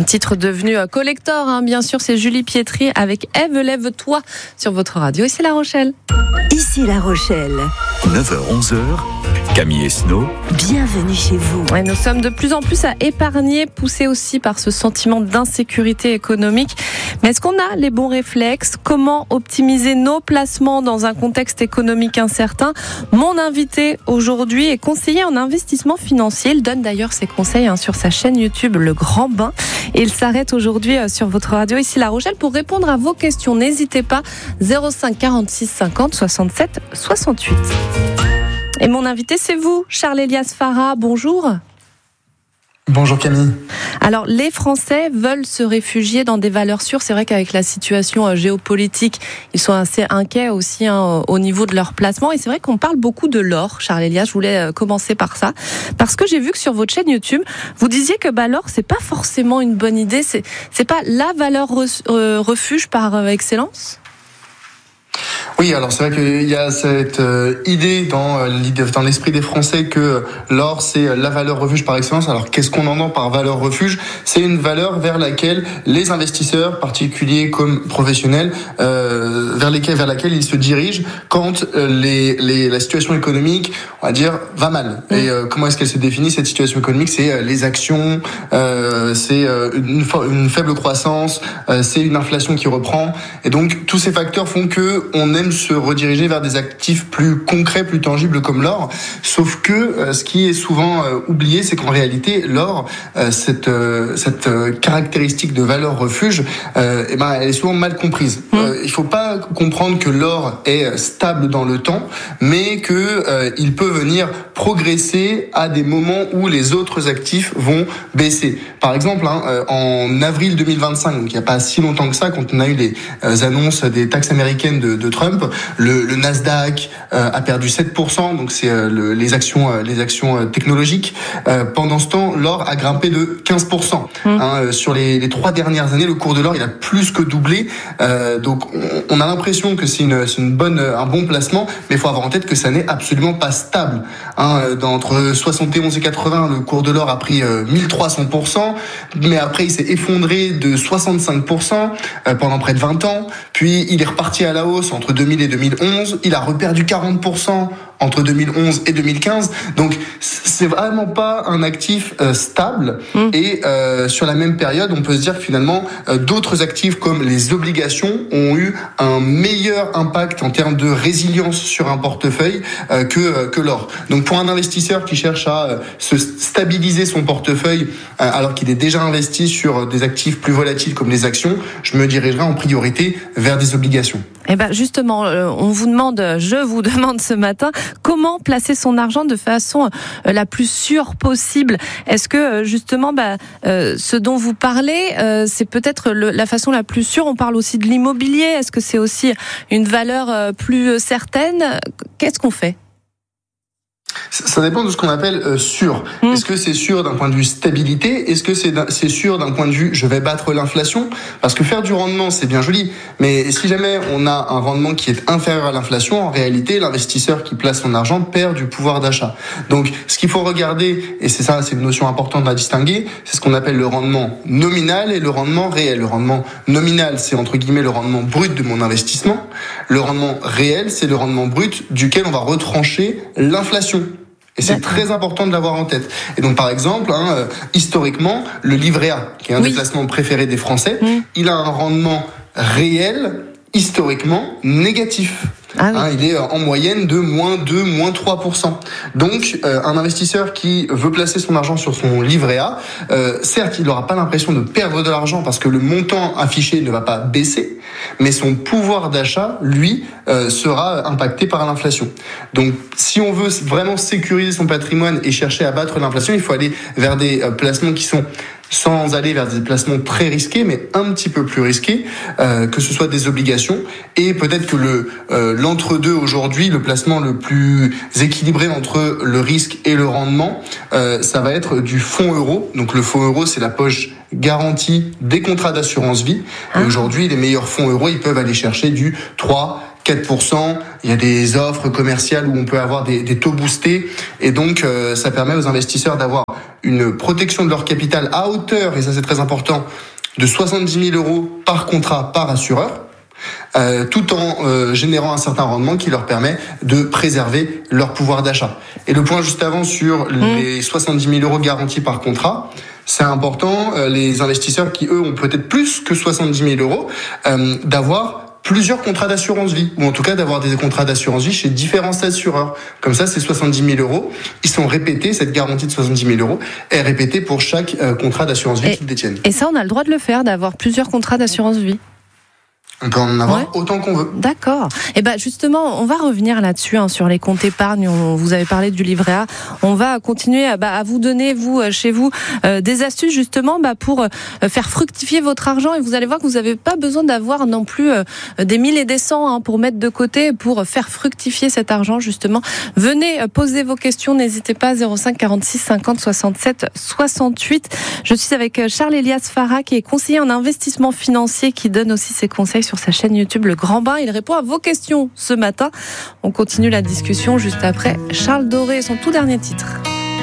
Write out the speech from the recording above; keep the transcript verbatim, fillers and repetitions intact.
titre devenu collector, hein, bien sûr, c'est Julie Pietri avec Ève, lève-toi sur votre radio. Ici La Rochelle. Ici La Rochelle. neuf heures onze heures, Camille et Snow. Bienvenue chez vous. Ouais, nous sommes de plus en plus à épargner, poussés aussi par ce sentiment d'insécurité économique. Mais est-ce qu'on a les bons réflexes ? Comment optimiser nos placements dans un contexte économique incertain ? Mon invité aujourd'hui est conseiller en investissement financier. Il donne d'ailleurs ses conseils hein, sur sa chaîne YouTube Le Grand Bain. Et il s'arrête aujourd'hui sur votre radio ici La Rochelle pour répondre à vos questions. N'hésitez pas, zéro cinq quarante-six cinquante soixante-sept soixante-huit. Et mon invité, c'est vous, Charles-Elias Farah. Bonjour. Bonjour Camille. Alors, les Français veulent se réfugier dans des valeurs sûres. C'est vrai qu'avec la situation géopolitique, ils sont assez inquiets aussi hein, au niveau de leur placement. Et c'est vrai qu'on parle beaucoup de l'or. Charles-Elias, je voulais commencer par ça. Parce que j'ai vu que sur votre chaîne YouTube, vous disiez que bah, l'or, c'est pas forcément une bonne idée. C'est, c'est pas la valeur re- euh, refuge par excellence ? Oui, alors c'est vrai qu'il y a cette euh, idée dans, euh, dans l'esprit des Français que l'or c'est la valeur refuge par excellence. Alors qu'est-ce qu'on entend par valeur refuge ? C'est une valeur vers laquelle les investisseurs, particuliers comme professionnels, euh, vers lesquels vers laquelle ils se dirigent quand euh, les, les la situation économique, on va dire, va mal. Mmh. Et euh, comment est-ce qu'elle se définit cette situation économique ? C'est euh, les actions, euh, c'est euh, une, une faible croissance, euh, c'est une inflation qui reprend. Et donc tous ces facteurs font que on aime se rediriger vers des actifs plus concrets, plus tangibles comme l'or. Sauf que euh, ce qui est souvent euh, oublié, c'est qu'en réalité, l'or, euh, cette, euh, cette euh, caractéristique de valeur refuge, euh, eh ben, elle est souvent mal comprise. Mmh. Euh, il ne faut pas comprendre que l'or est stable dans le temps, mais que euh, il peut venir progresser à des moments où les autres actifs vont baisser. Par exemple, hein, euh, en avril deux mille vingt-cinq, donc il n'y a pas si longtemps que ça, quand on a eu les euh, annonces des taxes américaines de, de Trump, le, le Nasdaq euh, a perdu sept pour cent, donc c'est euh, le, les actions, euh, les actions euh, technologiques. Euh, pendant ce temps, l'or a grimpé de quinze pour cent. Mmh. Hein, euh, sur les, les trois dernières années, le cours de l'or il a plus que doublé. Euh, donc on, on a l'impression que c'est une, c'est une bonne, un bon placement, mais il faut avoir en tête que ça n'est absolument pas stable. Hein, entre soixante et onze et quatre-vingts, le cours de l'or a pris euh, mille trois cents pour cent, mais après il s'est effondré de soixante-cinq pour cent euh, pendant près de vingt ans. Puis il est reparti à la hausse entre deux mille et deux mille onze, il a reperdu quarante pour cent entre deux mille onze et deux mille quinze. Donc c'est vraiment pas un actif euh, stable. Mmh. Et euh, sur la même période, on peut se dire que finalement euh, d'autres actifs comme les obligations ont eu un meilleur impact en termes de résilience sur un portefeuille euh, que euh, que l'or. Donc pour un investisseur qui cherche à euh, se stabiliser son portefeuille euh, alors qu'il est déjà investi sur des actifs plus volatiles comme les actions, je me dirigerai en priorité vers des obligations. Eh ben justement, on vous demande, je vous demande ce matin, comment placer son argent de façon la plus sûre possible ? Est-ce que justement, bah, euh, ce dont vous parlez, euh, c'est peut-être le, la façon la plus sûre ? On parle aussi de l'immobilier. Est-ce que c'est aussi une valeur plus certaine ? Qu'est-ce qu'on fait ? Ça dépend de ce qu'on appelle euh, sûr. Mmh. Est-ce que c'est sûr d'un point de vue stabilité ? Est-ce que c'est, c'est sûr d'un point de vue je vais battre l'inflation ? Parce que faire du rendement, c'est bien joli. Mais si jamais on a un rendement qui est inférieur à l'inflation, en réalité, l'investisseur qui place son argent perd du pouvoir d'achat. Donc, ce qu'il faut regarder, et c'est ça, c'est une notion importante à distinguer, c'est ce qu'on appelle le rendement nominal et le rendement réel. Le rendement nominal, c'est entre guillemets le rendement brut de mon investissement. Le rendement réel, c'est le rendement brut duquel on va retrancher l'inflation. Et c'est D'accord. très important de l'avoir en tête. Et donc, par exemple, hein, euh, historiquement, le livret A, qui est un oui. des placements préférés des Français, mmh. il a un rendement réel, historiquement, négatif. Ah oui. hein, il est en moyenne de moins deux, moins trois pour cent. Donc, euh, un investisseur qui veut placer son argent sur son livret A, euh, certes, il n'aura pas l'impression de perdre de l'argent parce que le montant affiché ne va pas baisser, mais son pouvoir d'achat, lui, euh, sera impacté par l'inflation. Donc, si on veut vraiment sécuriser son patrimoine et chercher à battre l'inflation, il faut aller vers des euh, placements qui sont sans aller vers des placements très risqués, mais un petit peu plus risqués, euh, que ce soit des obligations, et peut-être que le euh, l'entre-deux aujourd'hui, le placement le plus équilibré entre le risque et le rendement, euh, ça va être du fonds euro. Donc le fonds euro, c'est la poche garantie des contrats d'assurance vie. Ah. Et aujourd'hui, les meilleurs fonds euros, ils peuvent aller chercher du trois, quatre pour cent. Il y a des offres commerciales où on peut avoir des, des taux boostés. Et donc, euh, ça permet aux investisseurs d'avoir une protection de leur capital à hauteur, et ça c'est très important, de soixante-dix mille euros par contrat par assureur. Euh, tout en euh, générant un certain rendement qui leur permet de préserver leur pouvoir d'achat. Et le point juste avant sur mmh. les soixante-dix mille euros garantis par contrat, c'est important, euh, les investisseurs qui eux ont peut-être plus que soixante-dix mille euros, euh, d'avoir plusieurs contrats d'assurance vie, ou en tout cas d'avoir des contrats d'assurance vie chez différents assureurs. Comme ça, ces soixante-dix mille euros, ils sont répétés, cette garantie de soixante-dix mille euros est répétée pour chaque euh, contrat d'assurance vie qu'ils détiennent. Et ça, on a le droit de le faire, d'avoir plusieurs contrats d'assurance vie? On peut en avoir ouais. autant qu'on veut. D'accord. Et ben justement, on va revenir là-dessus hein, sur les comptes épargne. On, vous avez parlé du livret A. On va continuer à, bah, à vous donner, vous, chez vous, euh, des astuces justement bah, pour euh, faire fructifier votre argent. Et vous allez voir que vous n'avez pas besoin d'avoir non plus euh, des mille et des cents hein, pour mettre de côté, pour faire fructifier cet argent justement. Venez euh, poser vos questions. N'hésitez pas. zéro cinq quarante-six cinquante soixante-sept soixante-huit. Je suis avec Charles-Elias Farah, qui est conseiller en investissement financier, qui donne aussi ses conseils sur sa chaîne YouTube Le Grand Bain. Il répond à vos questions ce matin. On continue la discussion juste après Charles Doré, son tout dernier titre.